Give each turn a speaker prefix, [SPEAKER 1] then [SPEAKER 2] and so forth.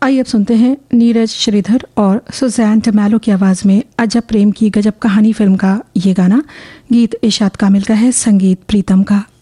[SPEAKER 1] आइए अब सुनते हैं नीरज श्रीधर और सुजैन टमैलो की आवाज़ में अजब प्रेम की गजब कहानी फिल्म का ये गाना। गीत इशाद कामिल का है, संगीत प्रीतम का।